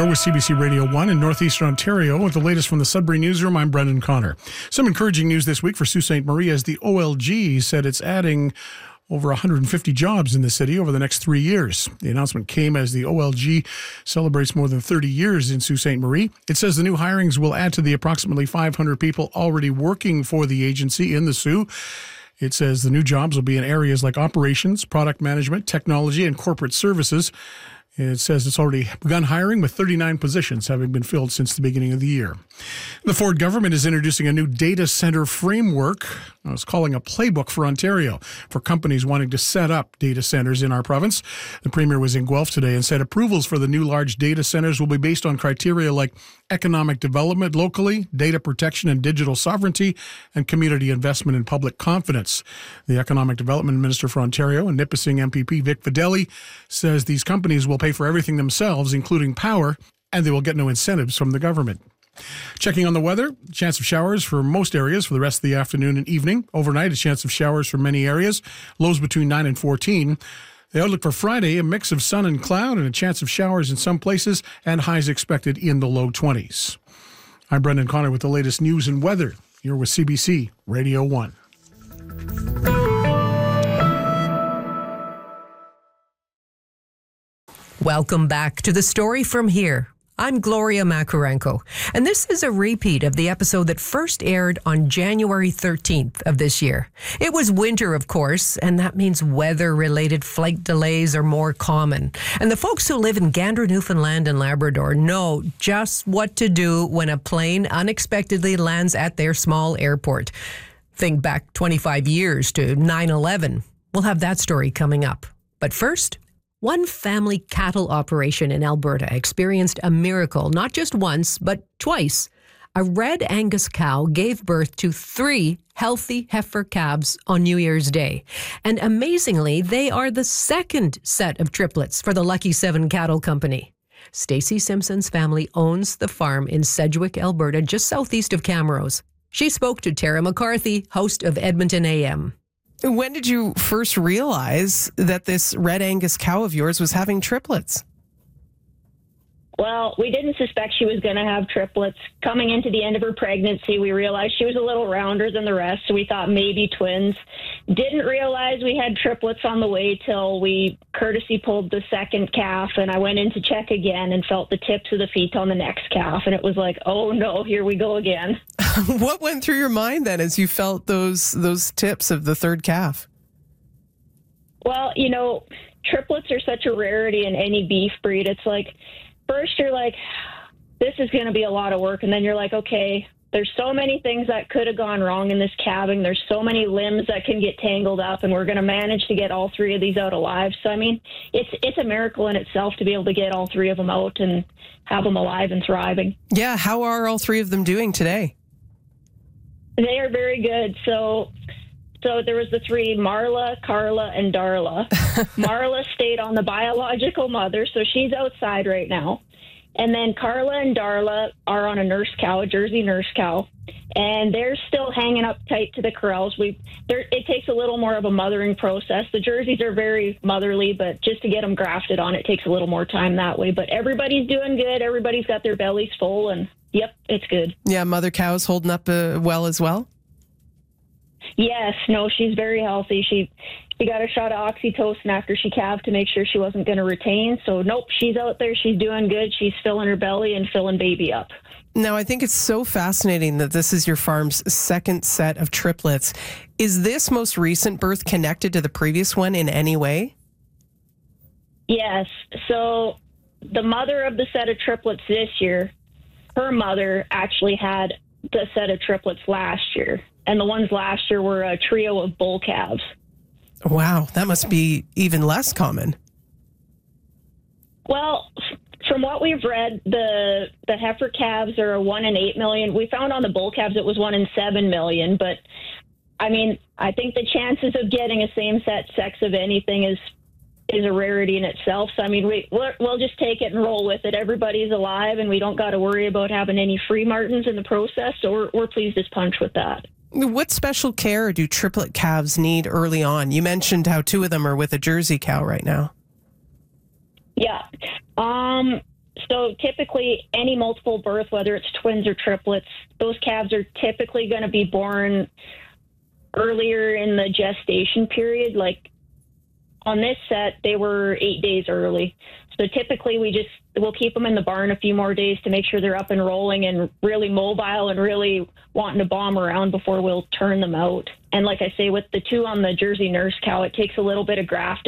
with CBC Radio 1 in Northeastern Ontario with the latest from the Sudbury Newsroom. I'm Brendan Connor. Some encouraging news this week for Sault Ste. Marie as the OLG said it's adding over 150 jobs in the city over the next 3 years. The announcement came as the OLG celebrates more than 30 years in Sault Ste. Marie. It says the new hirings will add to the approximately 500 people already working for the agency in the Soo. It says the new jobs will be in areas like operations, product management, technology, and corporate services. It says it's already begun hiring with 39 positions having been filled since the beginning of the year. The Ford government is introducing a new data center framework. It's calling a playbook for Ontario for companies wanting to set up data centers in our province. The Premier was in Guelph today and said approvals for the new large data centers will be based on criteria like economic development locally, data protection and digital sovereignty, and community investment in public confidence. The Economic Development Minister for Ontario and Nipissing MPP Vic Fedeli says these companies will pay for everything themselves, including power, and they will get no incentives from the government. Checking on the weather, chance of showers for most areas for the rest of the afternoon and evening. Overnight, a chance of showers for many areas. Lows between 9 and 14. The outlook for Friday, a mix of sun and cloud and a chance of showers in some places and highs expected in the low 20s. I'm Brendan Connor with the latest news and weather. You're with CBC Radio 1. Welcome back to The Story From Here. I'm Gloria Makarenko, and this is a repeat of the episode that first aired on January 13th of this year. It was winter, of course, and that means weather-related flight delays are more common. And the folks who live in Gander, Newfoundland and Labrador know just what to do when a plane unexpectedly lands at their small airport. Think back 25 years to 9/11. We'll have that story coming up. But first, one family cattle operation in Alberta experienced a miracle, not just once, but twice. A red Angus cow gave birth to 3 healthy heifer calves on New Year's Day. And amazingly, they are the second set of triplets for the Lucky 7 Cattle Company. Stacey Simpson's family owns the farm in Sedgwick, Alberta, just southeast of Camrose. She spoke to Tara McCarthy, host of Edmonton AM. When did you first realize that this red Angus cow of yours was having triplets? Well, we didn't suspect she was going to have triplets. Coming into the end of her pregnancy, we realized she was a little rounder than the rest, so we thought maybe twins. Didn't realize we had triplets on the way till we courtesy pulled the second calf, and I went in to check again and felt the tips of the feet on the next calf, and it was like, oh no, here we go again. What went through your mind then as you felt those tips of the third calf? Well, triplets are such a rarity in any beef breed. It's like, first you're like, this is going to be a lot of work. And then you're like, okay, there's so many things that could have gone wrong in this calving. There's so many limbs that can get tangled up, and we're going to manage to get all 3 of these out alive. So, I mean, it's a miracle in itself to be able to get all 3 of them out and have them alive and thriving. Yeah. How are all 3 of them doing today? They are very good. So there was the 3, Marla, Carla, and Darla. Marla stayed on the biological mother, so she's outside right now. And then Carla and Darla are on a nurse cow, a Jersey nurse cow, and they're still hanging up tight to the corrals. It takes a little more of a mothering process. The Jerseys are very motherly, but just to get them grafted on, it takes a little more time that way. But everybody's doing good. Everybody's got their bellies full, and yep, it's good. Yeah, mother cow's holding up well as well? Yes, no, she's very healthy. She got a shot of oxytocin after she calved to make sure she wasn't going to retain. So, nope, she's out there. She's doing good. She's filling her belly and filling baby up. Now, I think it's so fascinating that this is your farm's second set of triplets. Is this most recent birth connected to the previous one in any way? Yes. So, the mother of the set of triplets this year, her mother actually had the set of triplets last year. And the ones last year were a trio of bull calves. Wow, that must be even less common. Well, from what we've read, the heifer calves are a 1 in 8 million. We found on the bull calves it was 1 in 7 million. But, I mean, I think the chances of getting a same-sex sex of anything is a rarity in itself. So, I mean, we'll just take it and roll with it. Everybody's alive, and we don't got to worry about having any free martins in the process. So we're pleased as punch with that. What special care do triplet calves need early on? You mentioned how 2 of them are with a Jersey cow right now. Yeah. So typically any multiple birth, whether it's twins or triplets, those calves are typically going to be born earlier in the gestation period. Like on this set, they were 8 days early. So typically we'll keep them in the barn a few more days to make sure they're up and rolling and really mobile and really wanting to bomb around before we'll turn them out. And like I say, with the two on the Jersey nurse cow, it takes a little bit of grafting